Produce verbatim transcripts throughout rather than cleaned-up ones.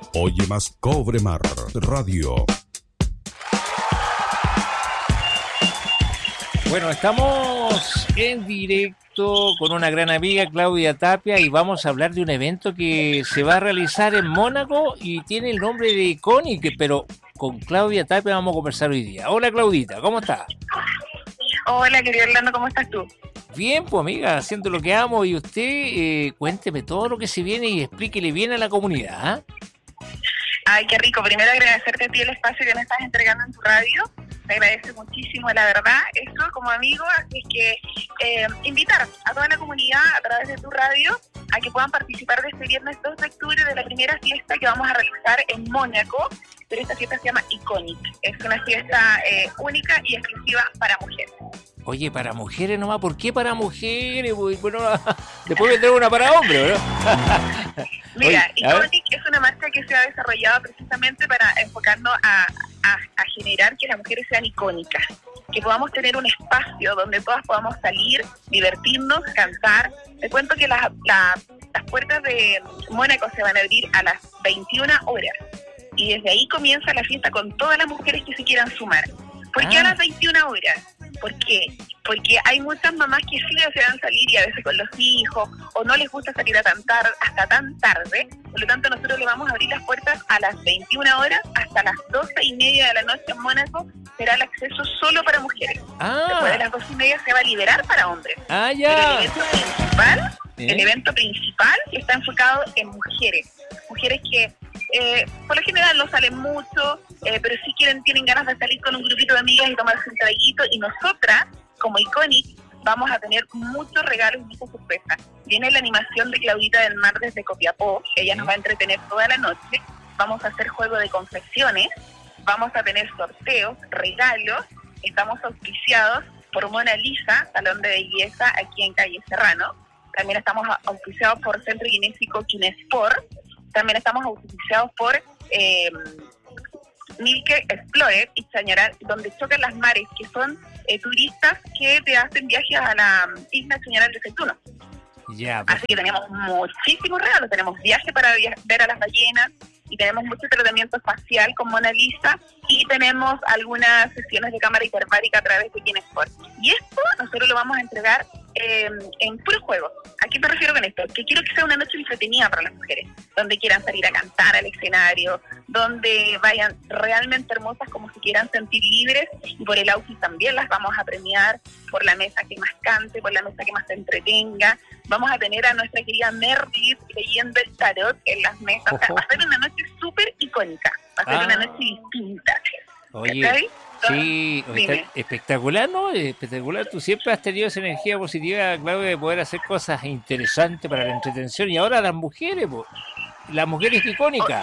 Oye Más Cobre Mar Radio. Bueno, estamos en directo con una gran amiga, Claudia Tapia, y vamos a hablar de un evento que se va a realizar en Mónaco y tiene el nombre de Iconic, pero con Claudia Tapia vamos a conversar hoy día. Hola Claudita, ¿cómo estás? Hola, querido Orlando, ¿cómo estás tú? Bien, pues amiga, haciendo lo que amo. Y usted, eh, cuénteme todo lo que se viene y explíquele bien a la comunidad, ¿eh? Ay, qué rico. Primero agradecerte a ti el espacio que me estás entregando en tu radio. Te agradezco muchísimo, la verdad, eso como amigo. Así es que eh, invitar a toda la comunidad a través de tu radio a que puedan participar de este viernes dos de octubre de la primera fiesta que vamos a realizar en Mónaco. Pero esta fiesta se llama Iconic. Es una fiesta eh, única y exclusiva para mujeres. Oye, para mujeres nomás, ¿por qué para mujeres? Bueno, después vendrá una para hombres, ¿no? Mira, Oye, Iconic es una marca que se ha desarrollado precisamente para enfocarnos a, a, a generar que las mujeres sean icónicas, que podamos tener un espacio donde todas podamos salir, divertirnos, cantar. Te cuento que la, la, las puertas de Mónaco se van a abrir a las veintiuna horas y desde ahí comienza la fiesta con todas las mujeres que se quieran sumar. ¿Por qué ah. a las veintiuna horas? ¿Por qué? Porque hay muchas mamás que sí desean salir y a veces con los hijos, o no les gusta salir a tan tar- hasta tan tarde. Por lo tanto, nosotros le vamos a abrir las puertas a las veintiuna horas hasta las doce y media de la noche en Mónaco. Será el acceso solo para mujeres. Ah. Después de las doce y media se va a liberar para hombres. Ah, ya. Pero el evento principal, ¿Eh? el evento principal está enfocado en mujeres. Mujeres que Eh, por lo general no salen mucho, eh, pero sí quieren, tienen ganas de salir con un grupito de amigas y tomarse un traguito, y nosotras, como Iconic, vamos a tener muchos regalos y muchas sorpresas. Viene la animación de Claudita del Mar desde Copiapó, ella nos va a entretener toda la noche, vamos a hacer juego de confecciones, vamos a tener sorteos, regalos, estamos auspiciados por Mona Lisa, salón de belleza aquí en Calle Serrano, también estamos auspiciados por Centro Kinésico Kinesport. También estamos auspiciados por eh, Milke Explorer y Chañaral, donde chocan las mares, que son eh, turistas que te hacen viajes a la isla Chañaral de Ceituno. Yeah, pues. Así que tenemos muchísimos regalos, tenemos viajes para via- ver a las ballenas, y tenemos mucho tratamiento espacial con Mona Lisa, y tenemos algunas sesiones de cámara hiperbárica a través de Kinesport. Y esto nosotros lo vamos a entregar eh, en puro juego. ¿A qué me refiero con esto? Que quiero que sea una noche entretenida para las mujeres, donde quieran salir a cantar al escenario, donde vayan realmente hermosas, como si quieran sentir libres, y por el outfit también las vamos a premiar, por la mesa que más cante, por la mesa que más se entretenga. Vamos a tener a nuestra querida Meredith leyendo el tarot en las mesas. O sea, va a ser una noche súper icónica, va a ser ah. una noche distinta. Oye, ¿sí? Sí, está espectacular, ¿no? Espectacular. Tú siempre has tenido esa energía positiva, Claudia, de poder hacer cosas interesantes para la entretención. Y ahora las mujeres, pues, la mujer es icónica.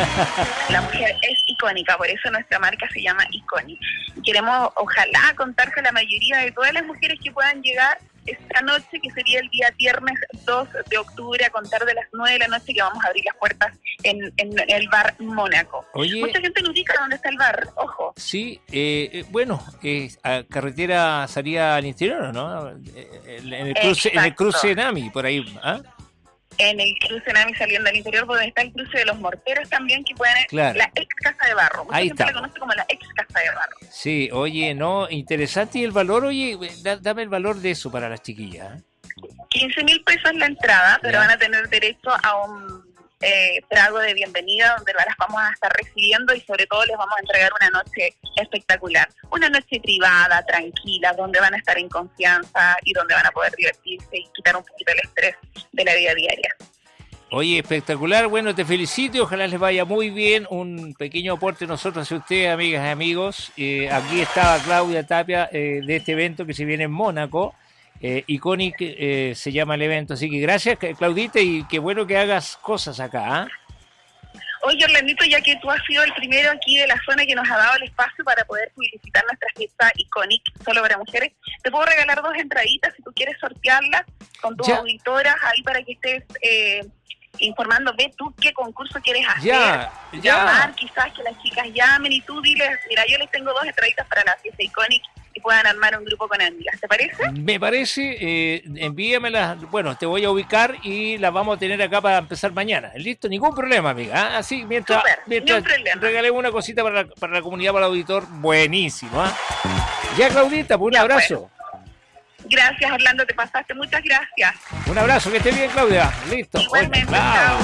La mujer es icónica, por eso nuestra marca se llama Iconic. Y queremos, ojalá, contarse a la mayoría de todas las mujeres que puedan llegar esta noche, que sería el día viernes dos de octubre, a contar de las nueve de la noche, que vamos a abrir las puertas en, en el bar Mónaco. Oye, mucha gente no ubica dónde está el bar, ojo. Sí, eh, eh, bueno, eh, a carretera salía al interior, ¿no? En el cruce, en el cruce Nami, por ahí, ¿ah? En el cruce Nami saliendo al interior, donde está el cruce de los morteros también, que pueden, claro. La ex casa de barro. Mucha ahí gente está. la conoce como la ex casa de barro. Sí, oye, no, interesante. Y el valor, oye, da, dame el valor de eso para las chiquillas, ¿eh? quince mil pesos la entrada, pero ya. Van a tener derecho a un eh, trago de bienvenida, donde las vamos a estar recibiendo, y sobre todo les vamos a entregar una noche espectacular. Una noche privada, tranquila, donde van a estar en confianza y donde van a poder divertirse y quitar un poquito el estrés de la vida diaria. Oye, espectacular. Bueno, te felicito y ojalá les vaya muy bien. Un pequeño aporte nosotros hacia ustedes, amigas y amigos. Eh, aquí estaba Claudia Tapia eh, de este evento que se viene en Mónaco. Eh, Iconic eh, se llama el evento. Así que gracias, Claudita, y qué bueno que hagas cosas acá, ¿eh? Oye, Orlandito, ya que tú has sido el primero aquí de la zona que nos ha dado el espacio para poder publicitar nuestra fiesta Iconic solo para mujeres, te puedo regalar dos entraditas si tú quieres sortearlas con tus ya. auditoras ahí, para que estés eh, informando. Ve tú qué concurso quieres hacer, ya, ya. llamar, quizás que las chicas llamen y tú diles, mira, yo les tengo dos entraditas para la fiesta Iconic, que puedan armar un grupo con amigas. ¿Te parece? Me parece, eh, envíamelas, bueno, te voy a ubicar y las vamos a tener acá para empezar mañana. ¿Listo? Ningún problema, amiga. ¿Ah? Así, mientras, Super, mientras regalemos una cosita para la, para la comunidad, para el auditor, buenísimo. ¿Ah? Ya, Claudita, pues un ya, abrazo. Pues. Gracias, Orlando, te pasaste. Muchas gracias. Un abrazo, que esté bien, Claudia. Listo. Igualmente, Oye, Claudia.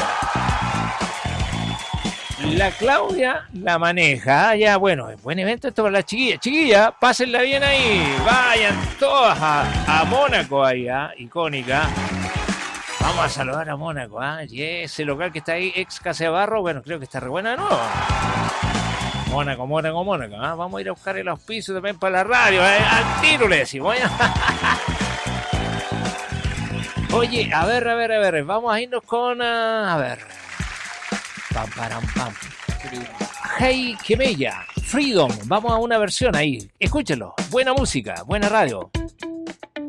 La Claudia la maneja. Ah, ya, bueno, es buen evento esto para las chiquillas. Chiquillas, pásenla bien ahí. Vayan todas a, a Mónaco ahí, ¿ah? Icónica. Vamos a saludar a Mónaco, ¿ah? Y ese local que está ahí, ex Casa de Barro, bueno, creo que está re buena de nuevo. Mónaco, Mónaco, Mónaco. ¿Ah? Vamos a ir a buscar el auspicio también para la radio. ¿Eh? Al tiro le decimos. ¿eh? Oye, a ver, a ver, a ver. Vamos a irnos con... Uh, a ver... Pam, param, pam. Hey, Quemella, Freedom. Vamos a una versión ahí. Escúchenlo. Buena música, buena radio.